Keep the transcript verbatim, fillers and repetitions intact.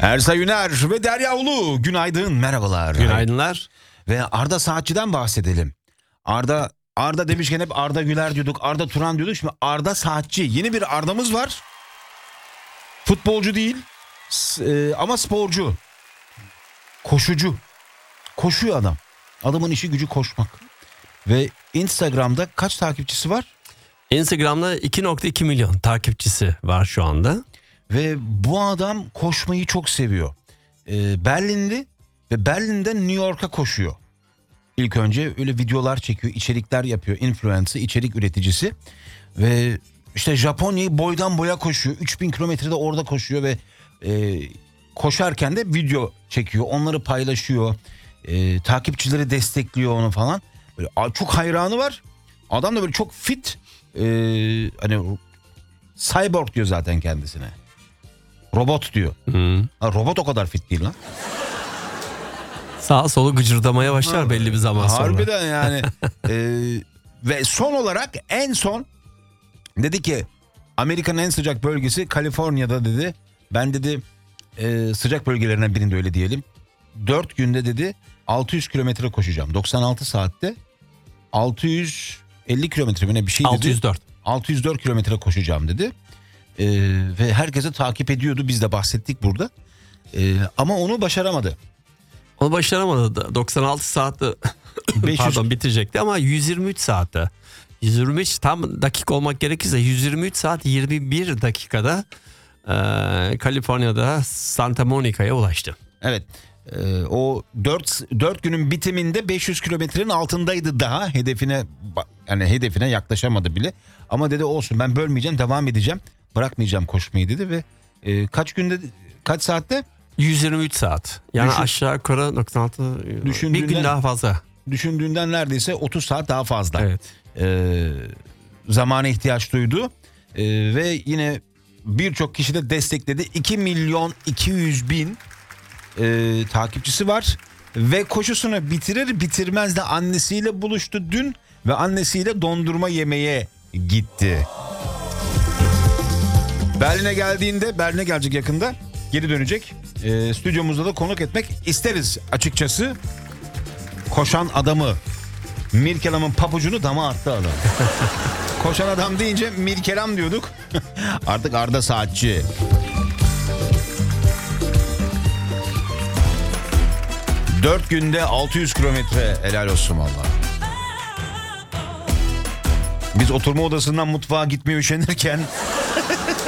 Ersay Üner ve Derya Ulu. Günaydın, merhabalar. Günaydınlar. Ve Arda Saatçı'dan bahsedelim. Arda Arda demişken hep Arda Güler diyorduk, Arda Turan diyorduk. Şimdi Arda Saatçı. Yeni bir Arda'mız var. Futbolcu değil ama sporcu. Koşucu. Koşuyor adam. Adamın işi gücü koşmak. Ve Instagram'da kaç takipçisi var? Instagram'da iki nokta iki milyon takipçisi var şu anda. Ve bu adam koşmayı çok seviyor. Ee, Berlinli ve Berlin'den New York'a koşuyor. İlk önce öyle videolar çekiyor, içerikler yapıyor. Influencer, içerik üreticisi. Ve işte Japonya'yı boydan boya koşuyor. üç bin kilometrede orada koşuyor ve e, koşarken de video çekiyor. Onları paylaşıyor. E, takipçileri destekliyor onu falan. Böyle, çok hayranı var. Adam da böyle çok fit. E, hani cyborg diyor zaten kendisine. Robot diyor. Hmm. Ha, robot o kadar fit değil lan. Sağa solu gıcırdamaya başlar ha, belli bir zaman sonra. Harbiden yani. ee, ve son olarak en son dedi ki Amerika'nın en sıcak bölgesi Kaliforniya'da dedi. Ben dedi e, sıcak bölgelerinden birinde öyle diyelim. dört günde dedi altı yüz kilometre koşacağım. doksan altı saatte altı yüz elli kilometre mi ne bir şey dedi. altı yüz dört. altı yüz dört kilometre koşacağım dedi. Ee, ve herkese takip ediyordu. Biz de bahsettik burada. Ee, ama onu başaramadı. Onu başaramadı. doksan altı saatte pardon bitirecekti ama yüz yirmi üç saatte. yüz yirmi üç tam dakik olmak gerekirse yüz yirmi üç saat yirmi bir dakikada e, Kaliforniya'da Santa Monica'ya ulaştı. Evet. E, o dört günün bitiminde beş yüz kilometrenin altındaydı daha. Hedefine yani hedefine yaklaşamadı bile. Ama dedi olsun ben bölmeyeceğim, devam edeceğim. Bırakmayacağım koşmayı dedi ve e, kaç günde kaç saatte? yüz yirmi üç saat. Yani Düşün, aşağı yukarı doksan altı bir gün daha fazla. Düşündüğünden neredeyse otuz saat daha fazla. Evet. Ee, zamana ihtiyaç duydu. Ee, ve yine birçok kişi de destekledi. iki milyon iki yüz bin e, takipçisi var. Ve koşusunu bitirir bitirmez de annesiyle buluştu dün. Ve annesiyle dondurma yemeye gitti. Berlin'e geldiğinde, Berlin'e gelecek yakında, geri dönecek. E, stüdyomuzda da konuk etmek isteriz açıkçası. Koşan adamı, Mirkelam'ın papucunu dama attı adam. Koşan adam deyince Mirkelam diyorduk. Artık Arda Saatçı. Dört günde altı yüz kilometre, helal olsun valla. Biz oturma odasından mutfağa gitmeye üşenirken